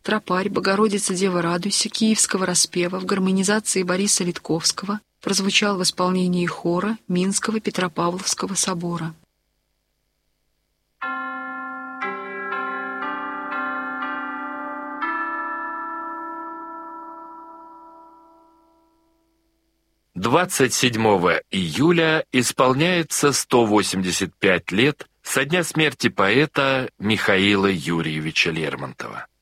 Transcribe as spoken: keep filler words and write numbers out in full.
тропарь «Богородица, Дева, радуйся» киевского распева в гармонизации Бориса Литковского прозвучал в исполнении хора Минского Петропавловского собора. двадцать седьмого июля исполняется сто восемьдесят пять лет со дня смерти поэта Михаила Юрьевича Лермонтова.